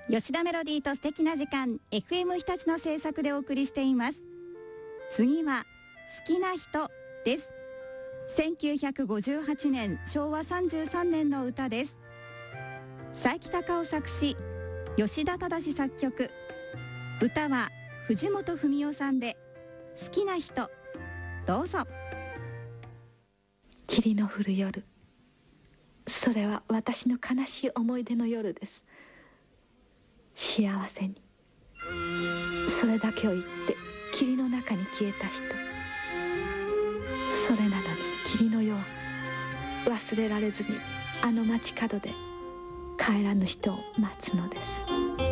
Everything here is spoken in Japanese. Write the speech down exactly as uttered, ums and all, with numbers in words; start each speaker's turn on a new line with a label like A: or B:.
A: 吉田メロディーと素敵な時間 エフエム 日立の制作でお送りしています。次は好きな人です。せんきゅうひゃくごじゅうはちねんしょうわさんじゅうさんねんの歌です。佐伯孝夫作詞、吉田忠作曲、歌は藤本文雄さんで好きな人。どうぞ。
B: 霧の降る夜、それは私の悲しい思い出の夜です。幸せに、それだけを言って霧の中に消えた人。それなのに霧の夜は忘れられずにあの街角で帰らぬ人を待つのです。